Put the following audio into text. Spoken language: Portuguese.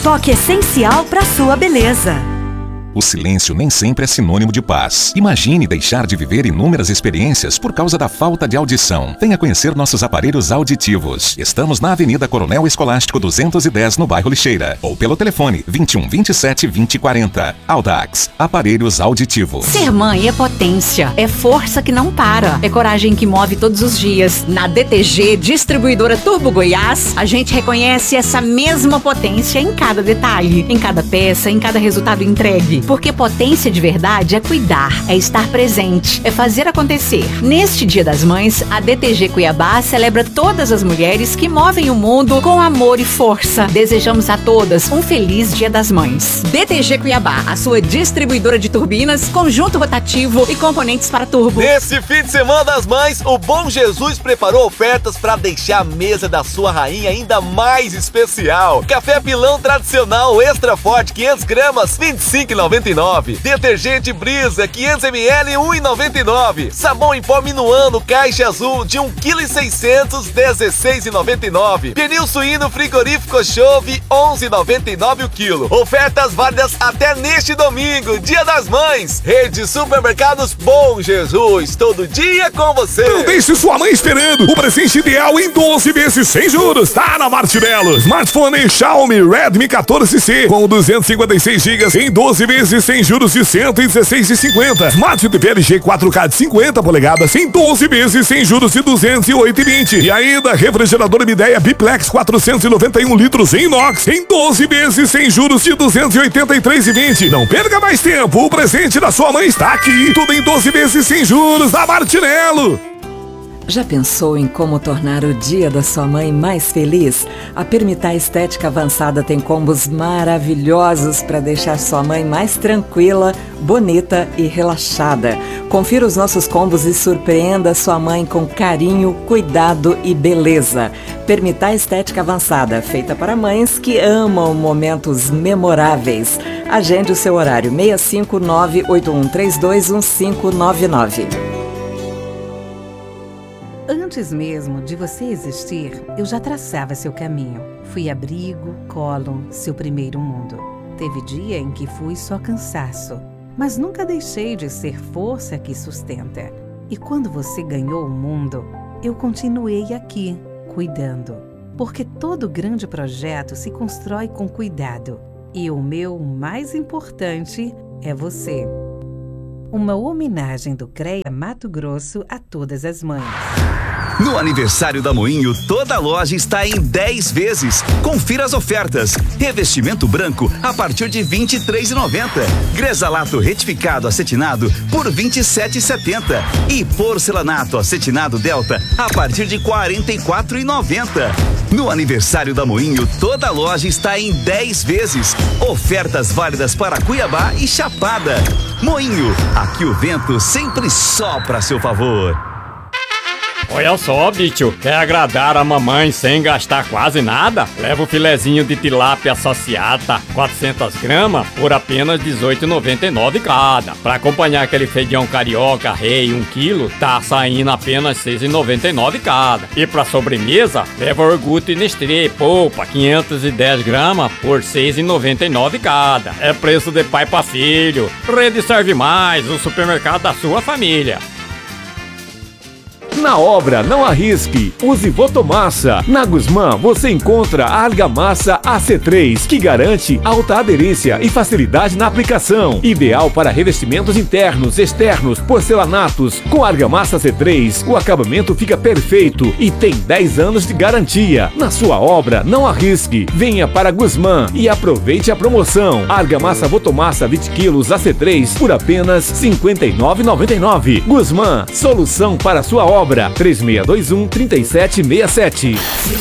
toque essencial para sua beleza. O silêncio nem sempre é sinônimo de paz. Imagine deixar de viver inúmeras experiências por causa da falta de audição. Venha conhecer nossos aparelhos auditivos. Estamos na Avenida Coronel Escolástico 210, no bairro Lixeira. Ou pelo telefone 21 27 20 40. Audax, aparelhos auditivos. Ser mãe é potência, é força que não para, é coragem que move todos os dias. Na DTG, distribuidora Turbo Goiás, a gente reconhece essa mesma potência em cada detalhe, em cada peça, em cada resultado entregue. Porque potência de verdade é cuidar, é estar presente, é fazer acontecer. Neste Dia das Mães, a DTG Cuiabá celebra todas as mulheres que movem o mundo com amor e força. Desejamos a todas um feliz Dia das Mães. DTG Cuiabá, a sua distribuidora de turbinas, conjunto rotativo e componentes para turbo. Nesse fim de semana das mães, o Bom Jesus preparou ofertas para deixar a mesa da sua rainha ainda mais especial. Café pilão tradicional extra forte 500 gramas, R$ 25,99. Detergente Brisa 500 ml, R$ 1,99. Sabão em pó Minuano caixa azul de 1,6 kg, R$ 16,99. Pernil suíno frigorífico Chove, R$ 11,99 o quilo. Ofertas válidas até neste domingo, Dia das Mães. Rede Supermercados Bom Jesus, todo dia com você. Não deixe sua mãe esperando. O presente ideal em 12 vezes sem juros tá na Martinello. Smartphone Xiaomi Redmi 14C com 256 GB em 12 vezes sem juros de R$ 116,50. Smart TV LG 4K de 50 polegadas em 12 vezes sem juros de R$ 208,20. E ainda refrigerador Midea Biplex 491 litros em inox em 12 vezes sem juros de R$ 283,20. Não perca mais tempo, o presente da sua mãe está aqui. Tudo em 12 vezes sem juros da Martinello. Já pensou em como tornar o dia da sua mãe mais feliz? A Permitar Estética Avançada tem combos maravilhosos para deixar sua mãe mais tranquila, bonita e relaxada. Confira os nossos combos e surpreenda sua mãe com carinho, cuidado e beleza. Permitar Estética Avançada, feita para mães que amam momentos memoráveis. Agende o seu horário 659-8132-1599. Antes mesmo de você existir, eu já traçava seu caminho. Fui abrigo, colo, seu primeiro mundo. Teve dia em que fui só cansaço, mas nunca deixei de ser força que sustenta. E quando você ganhou o mundo, eu continuei aqui, cuidando. Porque todo grande projeto se constrói com cuidado. E o meu mais importante é você. Uma homenagem do CREA Mato Grosso a todas as mães. No aniversário da Moinho, toda a loja está em 10 vezes. Confira as ofertas. Revestimento branco a partir de R$ 23,90. Gresalato retificado acetinado por R$ 27,70. E porcelanato acetinado Delta a partir de R$ 44,90. No aniversário da Moinho, toda a loja está em 10 vezes. Ofertas válidas para Cuiabá e Chapada. Moinho, aqui o vento sempre sopra a seu favor. Olha só, bicho, quer agradar a mamãe sem gastar quase nada? Leva o filezinho de tilápia associata, 400 gramas, por apenas R$ 18,99 cada. Pra acompanhar aquele feijão carioca rei 1 kg, tá saindo apenas R$ 6,99 cada. E pra sobremesa, leva iogurte Nestlé polpa, 510 gramas, por R$ 6,99 cada. É preço de pai pra filho. Rede Serve Mais, o supermercado da sua família. Na obra, não arrisque. Use Votomassa. Na Guzmã, você encontra a argamassa AC3, que garante alta aderência e facilidade na aplicação. Ideal para revestimentos internos, externos, porcelanatos. Com a argamassa AC3, o acabamento fica perfeito e tem 10 anos de garantia. Na sua obra, não arrisque. Venha para Guzmã e aproveite a promoção. Argamassa Votomassa 20 kg AC3 por apenas R$ 59,99. Guzmã, solução para a sua obra. 3621-3767.